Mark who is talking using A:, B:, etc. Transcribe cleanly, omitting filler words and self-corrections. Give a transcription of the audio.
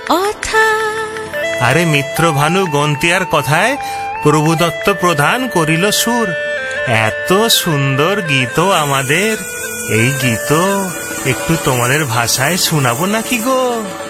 A: অথা।
B: আরে মিত্র ভানু গন্তিয়ার কথায় প্রভুদত্ত প্রধান করিল সুর। এত সুন্দর গীত আমাদের, এই গীত একটু তোমাদের ভাষায় শোনাবো নাকি গো?